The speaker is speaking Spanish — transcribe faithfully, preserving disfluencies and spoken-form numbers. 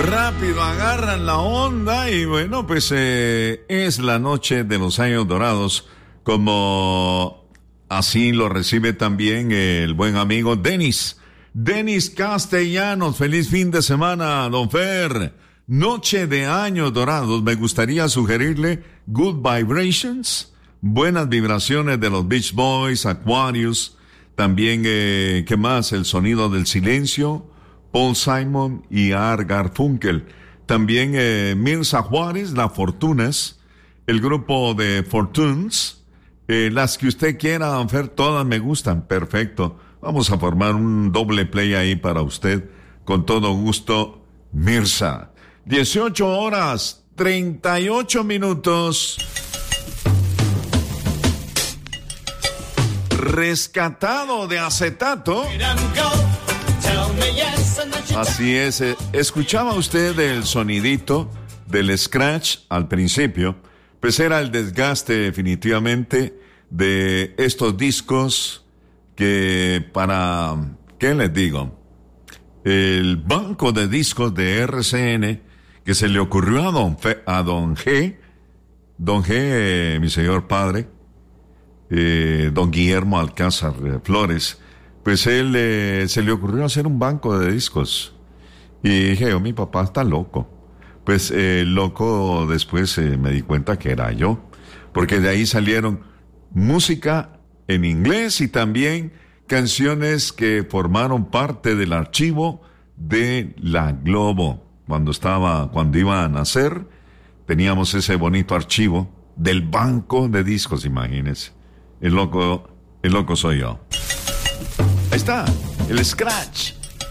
Rápido agarran la onda y bueno, pues eh, es la noche de los años dorados, como así lo recibe también el buen amigo Denis. Denis Castellanos, feliz fin de semana, don Fer. Noche de años dorados, me gustaría sugerirle Good Vibrations, buenas vibraciones de los Beach Boys, Aquarius, también, eh, ¿qué más? El sonido del silencio, Paul Simon y Art Garfunkel. También eh, Mirza Juárez, Las Fortunas, el grupo de Fortunes, eh, las que usted quiera, don Fer, todas me gustan, perfecto. Vamos a formar un doble play ahí para usted, con todo gusto, Mirza. dieciocho horas, treinta y ocho minutos. Rescatado de acetato. Así es, eh, escuchaba usted el sonidito del scratch al principio, pues era el desgaste definitivamente de estos discos que para, ¿qué les digo? El banco de discos de R C N que se le ocurrió a don, Fe, a don G, don G, eh, mi señor padre, eh, don Guillermo Alcázar eh, Flores, pues él eh, se le ocurrió hacer un banco de discos. Y dije, oh, mi papá está loco. Pues eh, loco después eh, me di cuenta que era yo, porque de ahí salieron música en inglés y también canciones que formaron parte del archivo de la Globo. Cuando estaba, cuando iba a nacer, teníamos ese bonito archivo del banco de discos, imagínense. El loco, el loco soy yo. Ahí está, el scratch.